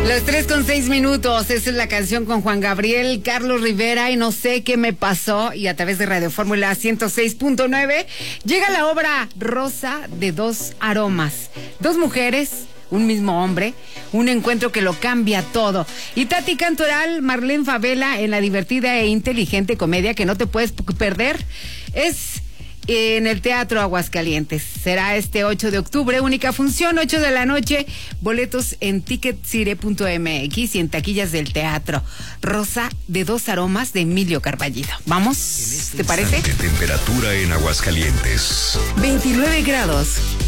Las 3:06. Esa es la canción con Juan Gabriel, Carlos Rivera y No sé qué me pasó. Y a través de Radio Fórmula 106.9 llega la obra Rosa de dos aromas. Dos mujeres, un mismo hombre, un encuentro que lo cambia todo. Y Tati Cantoral, Marlene Favela en la divertida e inteligente comedia que no te puedes perder. Es en el Teatro Aguascalientes. Será este 8 de octubre, única función, 8 de la noche. Boletos en ticketcire.mx y en taquillas del teatro. Rosa de dos aromas de Emilio Carballido. ¿Vamos? ¿Te parece? Temperatura en Aguascalientes. 29 grados.